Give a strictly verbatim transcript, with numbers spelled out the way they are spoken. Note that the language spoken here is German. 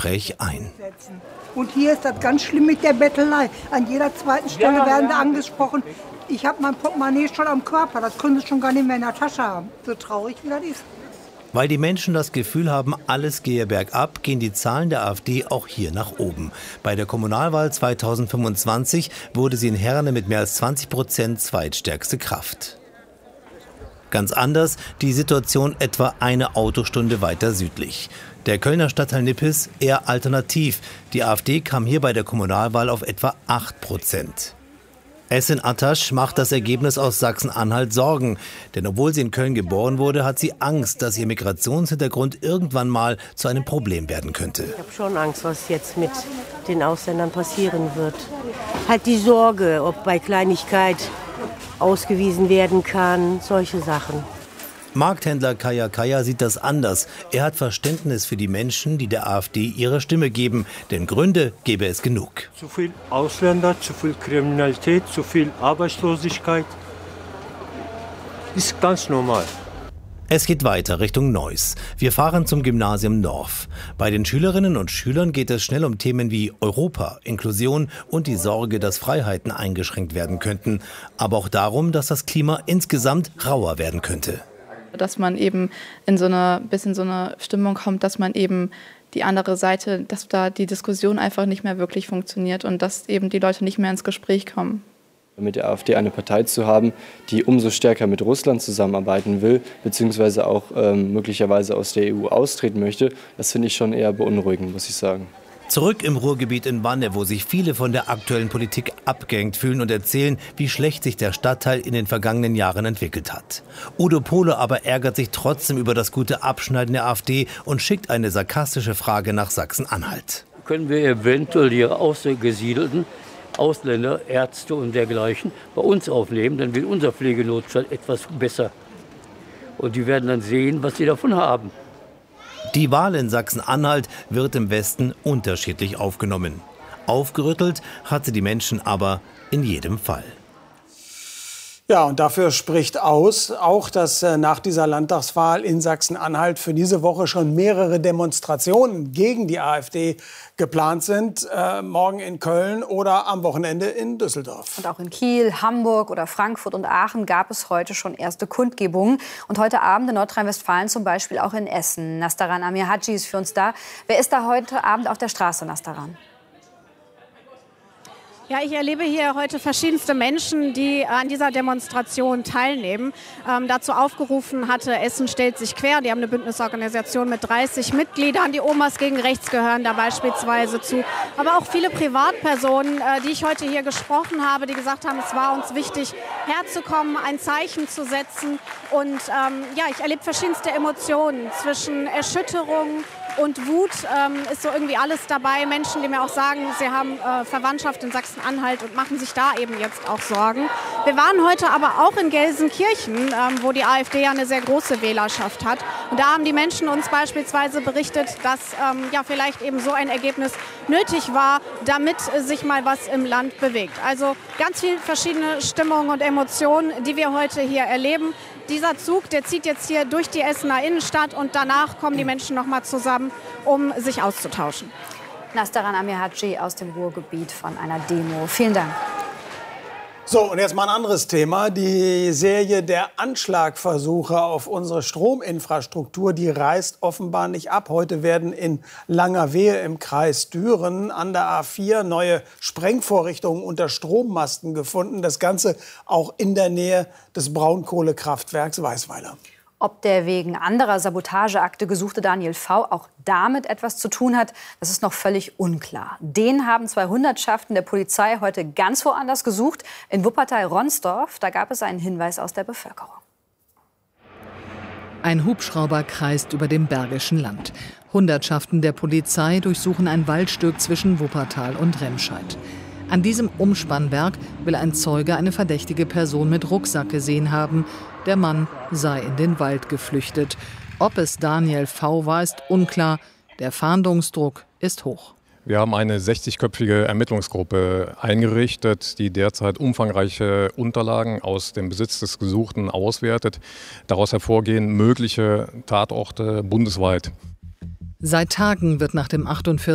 Gespräch ein. Und hier ist das ganz schlimm mit der Bettelei. An jeder zweiten Stelle werden da angesprochen. Ich habe mein Portemonnaie schon am Körper, das können Sie schon gar nicht mehr in der Tasche haben. So traurig wie das ist. Weil die Menschen das Gefühl haben, alles gehe bergab, gehen die Zahlen der AfD auch hier nach oben. Bei der Kommunalwahl zweitausendfünfundzwanzig wurde sie in Herne mit mehr als zwanzig Prozent zweitstärkste Kraft. Ganz anders die Situation etwa eine Autostunde weiter südlich. Der Kölner Stadtteil Nippes eher alternativ. Die AfD kam hier bei der Kommunalwahl auf etwa acht Prozent. Esin Atasch macht das Ergebnis aus Sachsen-Anhalt Sorgen. Denn obwohl sie in Köln geboren wurde, hat sie Angst, dass ihr Migrationshintergrund irgendwann mal zu einem Problem werden könnte. Ich habe schon Angst, was jetzt mit den Ausländern passieren wird. Halt die Sorge, ob bei Kleinigkeit ausgewiesen werden kann, solche Sachen. Markthändler Kaya Kaya sieht das anders. Er hat Verständnis für die Menschen, die der AfD ihre Stimme geben. Denn Gründe gäbe es genug. Zu viel Ausländer, zu viel Kriminalität, zu viel Arbeitslosigkeit. Ist ganz normal. Es geht weiter Richtung Neuss. Wir fahren zum Gymnasium Norf. Bei den Schülerinnen und Schülern geht es schnell um Themen wie Europa, Inklusion und die Sorge, dass Freiheiten eingeschränkt werden könnten. Aber auch darum, dass das Klima insgesamt rauer werden könnte. Dass man eben in so eine bisschen so eine Stimmung kommt, dass man eben die andere Seite, dass da die Diskussion einfach nicht mehr wirklich funktioniert und dass eben die Leute nicht mehr ins Gespräch kommen. Mit der AfD eine Partei zu haben, die umso stärker mit Russland zusammenarbeiten will, beziehungsweise auch ähm, möglicherweise aus der E U austreten möchte, das finde ich schon eher beunruhigend, muss ich sagen. Zurück im Ruhrgebiet in Wanne, wo sich viele von der aktuellen Politik abgehängt fühlen und erzählen, wie schlecht sich der Stadtteil in den vergangenen Jahren entwickelt hat. Udo Pohle aber ärgert sich trotzdem über das gute Abschneiden der AfD und schickt eine sarkastische Frage nach Sachsen-Anhalt. Können wir eventuell die ausgesiedelten Ausländer, Ärzte und dergleichen bei uns aufnehmen, dann wird unser Pflegenotstand etwas besser. Und die werden dann sehen, was sie davon haben. Die Wahl in Sachsen-Anhalt wird im Westen unterschiedlich aufgenommen. Aufgerüttelt hat sie die Menschen aber in jedem Fall. Ja, und dafür spricht aus, auch dass äh, nach dieser Landtagswahl in Sachsen-Anhalt für diese Woche schon mehrere Demonstrationen gegen die AfD geplant sind. Äh, morgen in Köln oder am Wochenende in Düsseldorf. Und auch in Kiel, Hamburg oder Frankfurt und Aachen gab es heute schon erste Kundgebungen. Und heute Abend in Nordrhein-Westfalen zum Beispiel auch in Essen. Nastaran Amirhaci ist für uns da. Wer ist da heute Abend auf der Straße, Nastaran? Ja, ich erlebe hier heute verschiedenste Menschen, die an dieser Demonstration teilnehmen. Ähm, dazu aufgerufen hatte Essen stellt sich quer. Die haben eine Bündnisorganisation mit dreißig Mitgliedern. Die Omas gegen Rechts gehören da beispielsweise zu. Aber auch viele Privatpersonen, äh, die ich heute hier gesprochen habe, die gesagt haben, es war uns wichtig, herzukommen, ein Zeichen zu setzen. Und ähm, ja, ich erlebe verschiedenste Emotionen zwischen Erschütterung und Wut. Ähm, ist so irgendwie alles dabei. Menschen, die mir auch sagen, sie haben äh, Verwandtschaft in Sachsen-Anhalt und machen sich da eben jetzt auch Sorgen. Wir waren heute aber auch in Gelsenkirchen, ähm, wo die AfD ja eine sehr große Wählerschaft hat. Und da haben die Menschen uns beispielsweise berichtet, dass ähm, ja vielleicht eben so ein Ergebnis nötig war, damit äh, sich mal was im Land bewegt. Also ganz viele verschiedene Stimmungen und Emotionen, die wir heute hier erleben. Dieser Zug, der zieht jetzt hier durch die Essener Innenstadt und danach kommen die Menschen noch mal zusammen, um sich auszutauschen. Nastaran Amirhaci aus dem Ruhrgebiet von einer Demo. Vielen Dank. So, und jetzt mal ein anderes Thema. Die Serie der Anschlagversuche auf unsere Strominfrastruktur, die reißt offenbar nicht ab. Heute werden in Langerwehe im Kreis Düren an der A vier neue Sprengvorrichtungen unter Strommasten gefunden. Das Ganze auch in der Nähe des Braunkohlekraftwerks Weißweiler. Ob der wegen anderer Sabotageakte gesuchte Daniel V. auch damit etwas zu tun hat, das ist noch völlig unklar. Den haben zwei Hundertschaften der Polizei heute ganz woanders gesucht, in Wuppertal-Ronsdorf. Da gab es einen Hinweis aus der Bevölkerung. Ein Hubschrauber kreist über dem Bergischen Land. Hundertschaften der Polizei durchsuchen ein Waldstück zwischen Wuppertal und Remscheid. An diesem Umspannwerk will ein Zeuge eine verdächtige Person mit Rucksack gesehen haben. Der Mann sei in den Wald geflüchtet. Ob es Daniel V. war, ist unklar. Der Fahndungsdruck ist hoch. Wir haben eine sechzigköpfige Ermittlungsgruppe eingerichtet, die derzeit umfangreiche Unterlagen aus dem Besitz des Gesuchten auswertet. Daraus hervorgehen mögliche Tatorte bundesweit. Seit Tagen wird nach dem achtundvierzig